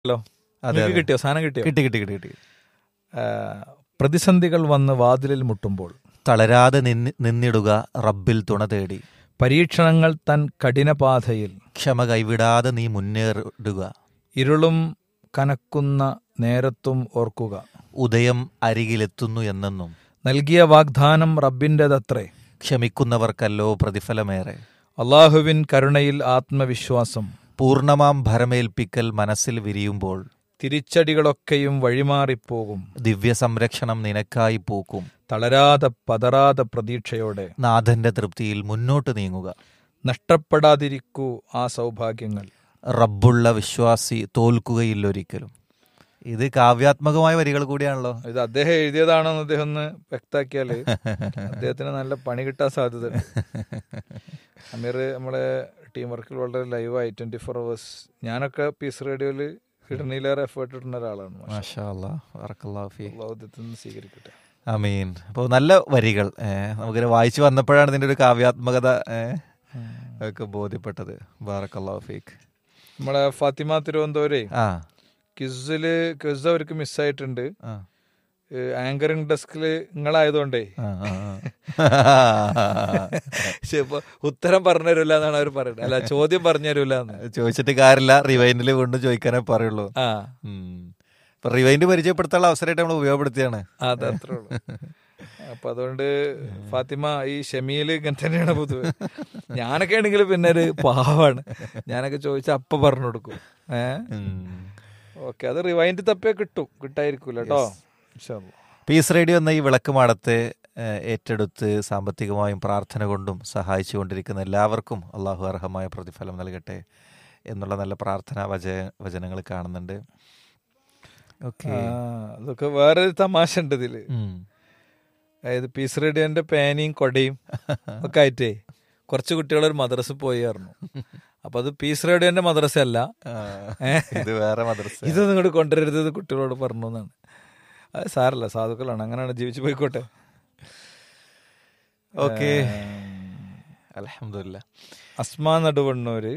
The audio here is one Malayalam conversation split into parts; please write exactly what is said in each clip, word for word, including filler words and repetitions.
ല്ലോ അതെ നിങ്ങൾക്ക് അതെ കിട്ടിയോ? സാധനം കിട്ടിയോ? കിട്ടി കിട്ടി കിട്ടി കിട്ടി ആ, പ്രതിസന്ധികൾ വന്ന് വാതിലിൽ മുട്ടുമ്പോൾ തളരാതെ നിന്നി- നിന്നിടുക റബ്ബിൽ തുണ തേടി പരീക്ഷണങ്ങൾ തൻ കഠിനപാതയിൽ ക്ഷമ കൈവിടാതെ നീ മുന്നേറിടുക ഇരുളും കനക്കുന്ന നേരത്തും ഓർക്കുക. ഉദയം അരികിലെത്തുന്നു എന്നെന്നും നൽകിയ വാഗ്ദാനം റബ്ബിൻ്റെതത്രേ. ക്ഷമിക്കുന്നവർക്കല്ലോ പ്രതിഫലമേറെ അള്ളാഹുവിൻ കരുണയിൽ ആത്മവിശ്വാസം. പൂർണ്ണമാം ഭരമേൽപ്പിക്കൽ മനസ്സിൽ വിരിയുമ്പോൾ തിരിച്ചടികളൊക്കെയും വഴിമാറിപ്പോകും. ദിവ്യ സംരക്ഷണം നിനക്കായി പൂക്കും തളരാതെ പതറാതെ പ്രതീക്ഷയോടെ നാഥന്റെ തൃപ്തിയിൽ മുന്നോട്ട് നീങ്ങുക. നഷ്ടപ്പെടാതിരിക്കൂ ആ സൗഭാഗ്യങ്ങൾ. റബ്ബുള്ള വിശ്വാസി തോൽക്കുകയില്ലൊരിക്കലും. ഇത് കാവ്യാത്മകമായ വരികൾ കൂടിയാണല്ലോ. ഇത് അദ്ദേഹം എഴുതിയതാണെന്ന് അദ്ദേഹം ഒന്ന് വ്യക്താക്കിയാല് അദ്ദേഹത്തിന് നല്ല പണി കിട്ടാൻ സാധ്യത. അമീർ നമ്മളെ ടീം വർക്കിൽ വളരെ ലൈവായി ട്വന്റി ഫോർ അവേഴ്സ് ഞാനൊക്കെ പീസ് റേഡിയോയില് ഇടനീലേറെ എഫേർട്ട് ഇടുന്ന ഒരാളാണ്. മാഷാ അല്ലാ, ബറക്കല്ലാഹു ഫീ. അല്ലാഹു ഇതിൽ നിന്ന് സ്വീകരിക്കട്ടെ. ആമീൻ. അപ്പോൾ നല്ല വരികൾ ഏഹ് നമുക്കിത് വായിച്ചു വന്നപ്പോഴാണ് ഇതിൻ്റെ ഒരു കാവ്യാത്മകത ഏഹ് ഒക്കെ ബോധ്യപ്പെട്ടത്. ബാറക്കല്ലാഹു ഫീക്ക്. നമ്മളെ ഫാത്തിമ തിരുവനന്തപുരേ ആ ക്വിസില് ക്വിസ് അവർക്ക് മിസ്സായിട്ടുണ്ട്. ആ ആങ്കറിംഗ് ഡെസ്കില് നിങ്ങളായതുകൊണ്ടേ ആ, ആ, പക്ഷെ ഇപ്പൊ ഉത്തരം പറഞ്ഞു തരൂല എന്നാണ് അവർ പറയുന്നത്. അല്ല, ചോദ്യം പറഞ്ഞു തരൂല എന്ന്. ആ. ചോദിച്ചിട്ട് കാര്യമില്ല, റിവൈൻഡിൽ വീണ്ടും ചോദിക്കാനേ പറയുള്ളൂ. ആ ഇപ്പൊ റിവൈൻഡ് പരിചയപ്പെടുത്താനുള്ള അവസരമായിട്ട് നമ്മൾ ഉപയോഗപ്പെടുത്തിയാണ്. അതെ, അത്രേ ഉള്ളൂ. അപ്പൊ അതുകൊണ്ട് ഫാത്തിമ ഈ ഷെമിയില് ഇങ്ങനെ തന്നെയാണ് പൊതുവെ. ഞാനൊക്കെ ആണെങ്കിൽ പിന്നെ ഒരു പാവാണ്. ഞാനൊക്കെ ചോദിച്ചാൽ അപ്പ പറഞ്ഞു കൊടുക്കും. ഏഹ് ഓക്കെ, അത് റിവൈൻഡ് തപ്പിയാ കിട്ടും, കിട്ടായിരിക്കൂല കേട്ടോ. പീസ് റേഡിയോ എന്ന ഈ വിളക്ക് മാടത്തെ ഏഹ്, ഏറ്റെടുത്ത് സാമ്പത്തികമായും പ്രാർത്ഥന കൊണ്ടും സഹായിച്ചു കൊണ്ടിരിക്കുന്ന എല്ലാവർക്കും അള്ളാഹു അർഹമായ പ്രതിഫലം നൽകട്ടെ എന്നുള്ള നല്ല പ്രാർത്ഥനാ വച വചനങ്ങൾ കാണുന്നുണ്ട്. ഓക്കെ. അതൊക്കെ വേറൊരു തമാശ ഉണ്ട് ഇതില്. അതായത് പീസ് റേഡിയോന്റെ പേനയും കൊടയും ഒക്കെ ആയിട്ടേ കുറച്ച് കുട്ടികൾ ഒരു മദ്രസ പോയി പറഞ്ഞു. അപ്പൊ അത് പീസ് റേഡിയോന്റെ മദ്രസ അല്ല, ഇത് വേറെ മദ്രസ. ഇത് നിങ്ങോട്ട് കൊണ്ടുവരരുത്, ഇത് കുട്ടികളോട് പറഞ്ഞു എന്നാണ്. അത് സാരല്ല, സാധുക്കളാണ്, അങ്ങനെയാണ്, ജീവിച്ചു പോയിക്കോട്ടെ. ഓക്കെ, അൽഹംദുലില്ലാ. അസ്മാ നടുവണ്ണൂര്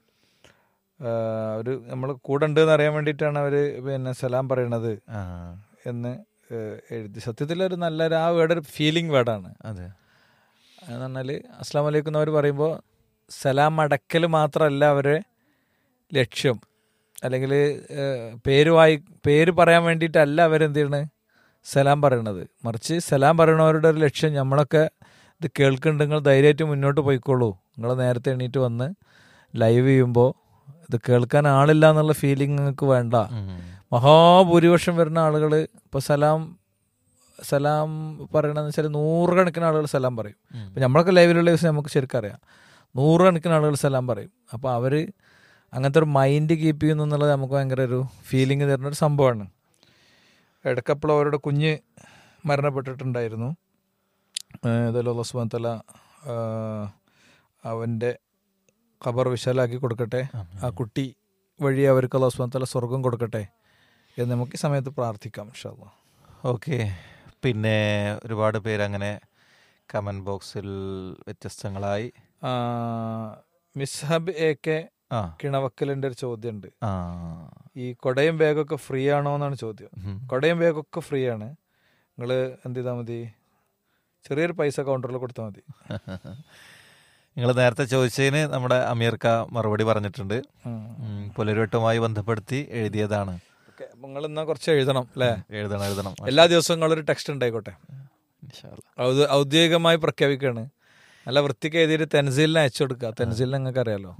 ഒരു നമ്മൾ കൂടെ ഉണ്ട് എന്ന് അറിയാൻ വേണ്ടിയിട്ടാണ് അവര് പിന്നെ സലാം പറയണത് എന്ന് എഴുതി. സത്യത്തിലൊരു നല്ലൊരു ആ വേർഡ് ഒരു ഫീലിംഗ് വേർഡാണ്. അതെ, എന്ന് പറഞ്ഞാൽ അസ്ലാം വലൈക്കും എന്നവർ പറയുമ്പോൾ സലാം അടക്കൽ മാത്രമല്ല അവരെ ലക്ഷ്യം. അല്ലെങ്കിൽ പേര് വായി പേര് പറയാൻ വേണ്ടിയിട്ടല്ല അവരെന്ത് ചെയ്യണത് സലാം പറയണത്. മറിച്ച് സലാം പറയണവരുടെ ഒരു ലക്ഷ്യം, നമ്മളൊക്കെ ഇത് കേൾക്കുന്നുണ്ട്, നിങ്ങൾ ധൈര്യമായിട്ട് മുന്നോട്ട് പോയിക്കോളൂ, നിങ്ങൾ നേരത്തെ എണീറ്റ് വന്ന് ലൈവ് ചെയ്യുമ്പോൾ ഇത് കേൾക്കാൻ ആളില്ല എന്നുള്ള ഫീലിംഗ് നിങ്ങൾക്ക് വേണ്ട. മഹാഭൂരിപക്ഷം വരുന്ന ആളുകൾ ഇപ്പോൾ സലാം സലാം പറയണമെന്ന് വെച്ചാൽ നൂറുകണക്കിന് ആളുകൾ സലാം പറയും. ഇപ്പം നമ്മളൊക്കെ ലൈവിലുള്ള ദിവസം നമുക്ക് ശരിക്കും അറിയാം, നൂറുകണക്കിന് ആളുകൾ സലാം പറയും. അപ്പോൾ അവർ അങ്ങനത്തെ ഒരു മൈൻഡ് കീപ്പ് ചെയ്യുന്നു എന്നുള്ളത് നമുക്ക് ഭയങ്കര ഒരു ഫീലിംഗ് തരുന്നൊരു സംഭവമാണ്. ഇടയ്ക്കപ്പോൾ അവരുടെ കുഞ്ഞ് മരണപ്പെട്ടിട്ടുണ്ടായിരുന്നു. ഏതായാലും അല്ലാഹു സുബ്ഹാനഹു വ തആല അവൻ്റെ ഖബർ വിശാലാക്കി കൊടുക്കട്ടെ, ആ കുട്ടി വഴി അവർക്ക് അല്ലാഹു സുബ്ഹാനഹു വ തആല സ്വർഗം കൊടുക്കട്ടെ എന്ന് നമുക്ക് ഈ സമയത്ത് പ്രാർത്ഥിക്കാം ഇൻഷാ അല്ലാഹ്. ഓക്കെ. പിന്നെ ഒരുപാട് പേര് അങ്ങനെ കമന്റ് ബോക്സിൽ വ്യത്യസ്തങ്ങളായി. മിസ്ഹബ് എ കെ ആ കിണവക്കലിൻ്റെ ഒരു ചോദ്യമുണ്ട്. ആ ഈ കൊടയും ബാഗൊക്കെ ഫ്രീ ആണോ എന്നാണ് ചോദ്യം. കൊടയും ബാഗൊക്കെ ഫ്രീ ആണ്. നിങ്ങൾ എന്ത് ചെയ്താൽ മതി, ചെറിയൊരു പൈസ കൗണ്ടറിൽ കൊടുത്താൽ മതി. നിങ്ങൾ നേരത്തെ ചോദിച്ചതിന് നമ്മുടെ അമീർക്ക മറുപടി പറഞ്ഞിട്ടുണ്ട്. പുലരുവട്ടവുമായി ബന്ധപ്പെടുത്തി എഴുതിയതാണ്. നിങ്ങൾ എന്നാ കുറച്ച് എഴുതണം അല്ലേ? എഴുതണം എഴുതണം എല്ലാ ദിവസവും നിങ്ങളൊരു ടെക്സ്റ്റ് ഉണ്ടായിക്കോട്ടെ. ഔദ്യോ- ഔദ്യോഗികമായി പ്രഖ്യാപിക്കുകയാണ്. നല്ല വൃത്തിക്ക് എഴുതിയിട്ട് തെൻസീലിന് അയച്ചു കൊടുക്കുക. തെൻസീലിന് നിങ്ങൾക്ക് അറിയാലോ,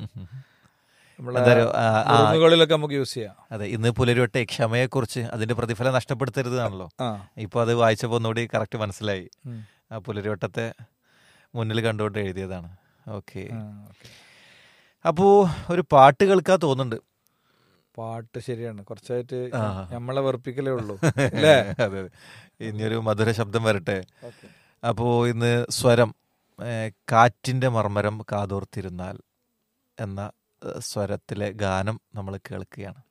മുകളിലൊക്കെ നമുക്ക് യൂസ് ചെയ്യാം. അതെ, ഇന്ന് പുലരുവട്ടെ ക്ഷമയെ കുറിച്ച് അതിന്റെ പ്രതിഫലം നഷ്ടപ്പെടുത്തരുതാണല്ലോ. ഇപ്പൊ അത് വായിച്ചപ്പോ ഒന്നുകൂടി കറക്റ്റ് മനസ്സിലായി. ആ പുലരുവട്ടത്തെ മുന്നിൽ കണ്ടുകൊണ്ട് എഴുതിയതാണ്. ഓക്കെ, അപ്പോ ഒരു പാട്ട് കേൾക്കാൻ തോന്നുന്നുണ്ട്. പാട്ട് ശരിയാണ്, കുറച്ചായിട്ട് നമ്മളെ വെറുപ്പിക്കലേ ഉള്ളൂ അല്ലേ? അതെ, ഇനിയൊരു മധുര ശബ്ദം വരട്ടെ. അപ്പോ ഇന്ന് സ്വരം കാറ്റിന്റെ മർമ്മരം കാതോർത്തിരുന്നാൽ എന്ന സ്വരത്തിലെ ഗാനം നമ്മൾ കേൾക്കുകയാണ്.